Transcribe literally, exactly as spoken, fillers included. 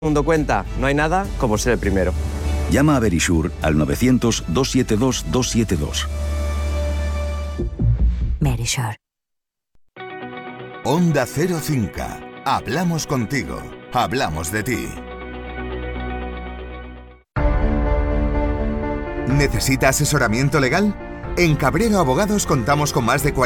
mundo cuenta, no hay nada como ser el primero. Llama a Verisure al novecientos, doscientos setenta y dos, doscientos setenta y dos. Verisure. Onda Cero Cinca. Hablamos contigo. Hablamos de ti. ¿Necesita asesoramiento legal? En Cabrero Abogados contamos con más de cuarenta